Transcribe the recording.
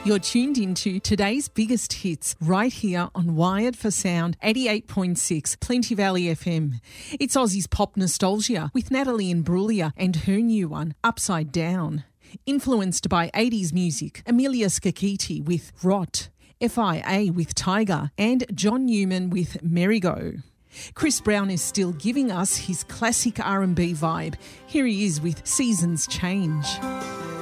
You're tuned into today's biggest hits right here on Wired for Sound 88.6 Plenty Valley FM. It's Aussie's pop nostalgia with Natalie Imbruglia and her new one, Upside Down. Influenced by 80s music, Emilia Skakiti with Rot, FIA with Tiger and John Newman with Merry-Go. Chris Brown is still giving us his classic R&B vibe. Here he is with Seasons Change.